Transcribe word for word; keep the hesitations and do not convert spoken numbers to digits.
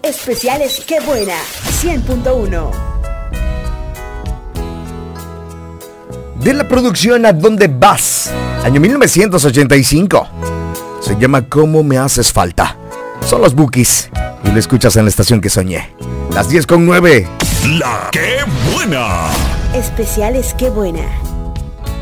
Especiales Qué Buena, cien punto uno. De la producción ¿A dónde vas? Año mil novecientos ochenta y cinco. Se llama ¿Cómo me haces falta? Son los Bukis y lo escuchas en la estación que soñé. Las diez con nueve. La Qué Buena. Especiales Qué Buena.